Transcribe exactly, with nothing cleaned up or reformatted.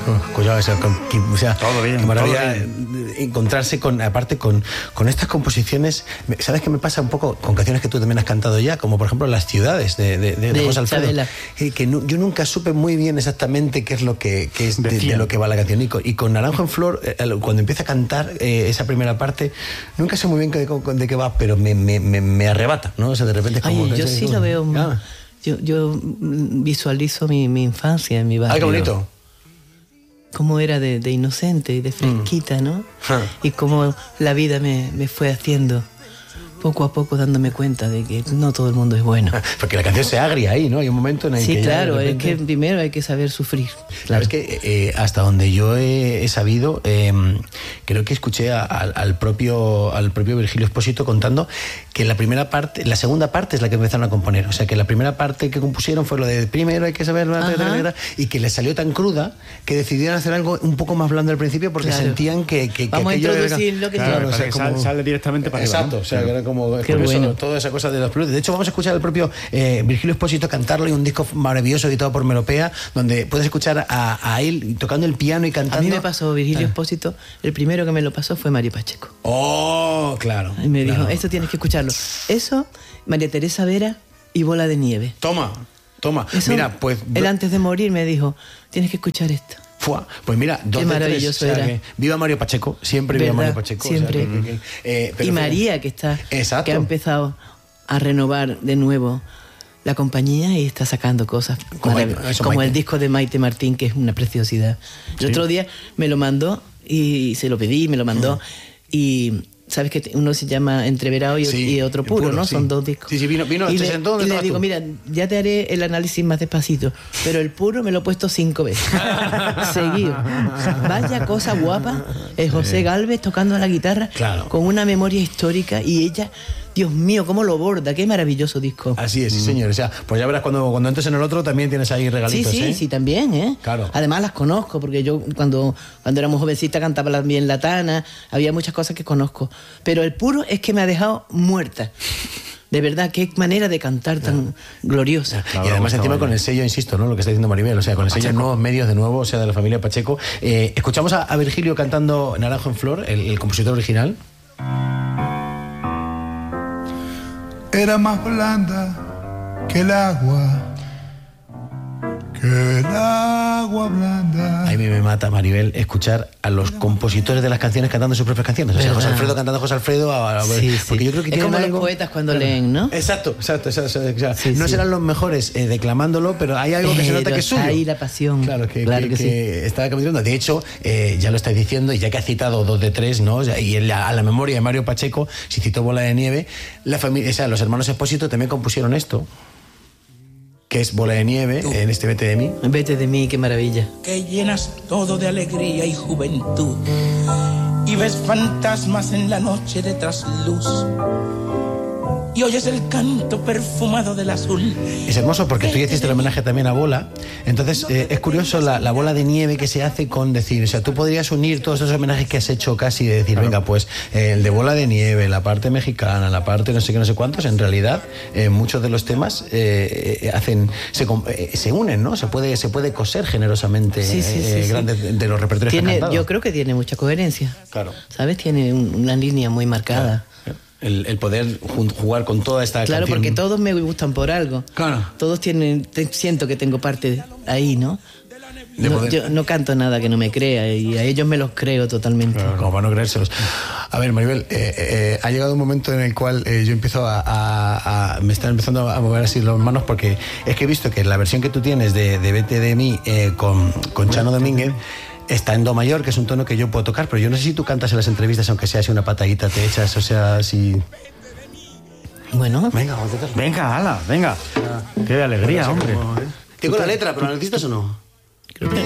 Cuidado, o sea, con, o sea todo bien, qué maravilla todo bien. Encontrarse con, aparte con, con estas composiciones. ¿Sabes qué me pasa un poco con canciones que tú también has cantado ya? Como por ejemplo Las ciudades de, de, de, de José Alfredo. Que, que no, yo nunca supe muy bien exactamente qué es lo que, qué es de, de lo que va la canción. Y con, y con Naranjo en Flor, eh, cuando empieza a cantar eh, esa primera parte, nunca sé muy bien de, de, de qué va, pero me, me, me, me arrebata, ¿no? O sea, de repente es como... Ay, yo sí lo veo... Ah. Yo, yo visualizo mi, mi infancia en mi barrio. ¡Ay, qué bonito! Cómo era de, de inocente y de fresquita, ¿no? Ah. Y cómo la vida me, me fue haciendo, poco a poco dándome cuenta de que no todo el mundo es bueno. Porque la canción se agria ahí, ¿no? Hay un momento en el sí, que... Sí, claro, repente... es que primero hay que saber sufrir. Claro, es que eh, hasta donde yo he, he sabido, eh, creo que escuché a, a, al, propio, al propio Virgilio Espósito contando que la primera parte, la segunda parte es la que empezaron a componer. O sea, que la primera parte que compusieron fue lo de primero hay que saber... Y que les salió tan cruda que decidieron hacer algo un poco más blando al principio porque claro. sentían que... que, que Vamos a introducir era... lo que... Claro, claro, o sea, que como... sale directamente para Exacto, arriba, ¿no? O sea, claro. que era como... Qué bueno. Eso, toda esa cosa de los plus. De hecho, vamos a escuchar al propio eh, Virgilio Espósito cantarlo y un disco maravilloso editado por Melopea, donde puedes escuchar a, a él tocando el piano y cantando. A mí me pasó Virgilio Espósito, el primero que me lo pasó fue Mario Pacheco. Oh, claro. Y me claro. dijo, esto tienes que escucharlo. Eso, María Teresa Vera y Bola de Nieve. Toma, toma. Eso, mira, pues... Él antes de morir me dijo, tienes que escuchar esto. Fua. Pues mira, dos Qué de maravilloso tres, o sea, era. Que viva Mario Pacheco, siempre viva Mario Pacheco. Siempre. O sea, que, que, que, eh, pero y María, que está, Exacto. que ha empezado a renovar de nuevo la compañía y está sacando cosas como, eso, como el disco de Maite Martín, que es una preciosidad. El ¿Sí? otro día me lo mandó y se lo pedí, me lo mandó. Mm. Y sabes que uno se llama Entreverado y, sí, y otro puro, puro, ¿no? Sí. Son dos discos. Sí, sí, vino, vino y este le, sentó, y le digo, tú? mira, ya te haré el análisis más despacito, pero el puro me lo he puesto cinco veces. Seguido. Vaya cosa guapa, es José Gálvez tocando la guitarra claro. con una memoria histórica y ella... Dios mío, cómo lo borda, qué maravilloso disco. Así es, sí, señor. O sea, pues ya verás cuando, cuando entres en el otro también tienes ahí regalitos. Sí, sí, ¿eh? sí, también, ¿eh? Claro. Además las conozco, porque yo cuando, cuando éramos jovencitas cantaba bien la Tana, había muchas cosas que conozco. Pero el puro es que me ha dejado muerta. De verdad, qué manera de cantar tan claro. gloriosa. Claro, y además encima con el sello, insisto, ¿no? Lo que está diciendo Maribel, o sea, con el sello Nuevos Medios de nuevo, o sea, de la familia Pacheco. Eh, escuchamos a, a Virgilio cantando Naranjo en Flor, el, el compositor original. Era más blanda que el agua, que el agua blanda. A mí me mata, Maribel, escuchar a los compositores de las canciones cantando sus propias canciones. O sea, José Alfredo cantando a José Alfredo. A, a, sí, porque sí. yo creo que es como algo... los poetas cuando claro. leen, ¿no? Exacto, exacto. exacto, exacto. Sí, no sí. serán los mejores eh, declamándolo, pero hay algo que pero se nota que es suyo. Ahí la pasión. Claro, que, claro que, que, que sí. está capitulando. De hecho, eh, ya lo estáis diciendo, y ya que ha citado dos de tres, ¿no? Y a la memoria de Mario Pacheco, si citó Bola de Nieve, la familia, o sea, los hermanos Espósito también compusieron esto, que es Bola de Nieve, uh. en este Vete de mí. Vete de mí, qué maravilla. Que llenas todo de alegría y juventud y ves fantasmas en la noche de trasluz y oyes el canto perfumado del azul. Es hermoso porque tú ya hiciste el homenaje también a Bola. Entonces eh, es curioso la, la bola de nieve que se hace con decir, o sea, tú podrías unir todos esos homenajes que has hecho casi de decir, claro. venga, pues eh, el de Bola de Nieve, la parte mexicana, la parte no sé qué, no sé cuántos, en realidad eh, muchos de los temas eh, eh, hacen se, eh, se unen, ¿no? Se puede, se puede coser generosamente sí, sí, eh, sí, grandes sí. de los repertorios tiene, que han cantado. Yo creo que tiene mucha coherencia. Claro. ¿Sabes? Tiene un, una línea muy marcada. Claro. El, el poder jugar con toda esta claro, canción. Porque todos me gustan por algo. Claro. Todos tienen... Te, siento que tengo parte ahí, ¿no? No, yo no canto nada que no me crea y a ellos me los creo totalmente. Claro, como para no creérselos. A ver, Maribel, eh, eh, ha llegado un momento en el cual eh, yo empiezo a, a, a... Me están empezando a mover así las manos porque es que he visto que la versión que tú tienes de, de Vete de mí eh, con, con Chano Domínguez está en do mayor, que es un tono que yo puedo tocar, pero yo no sé si tú cantas en las entrevistas, aunque sea así una patadita, te echas, o sea, si... Bueno, venga, vamos a intentarlo. Venga, ala, venga. Ah. Qué alegría, hombre. Tengo la letra, pero ¿la necesitas o no? Creo que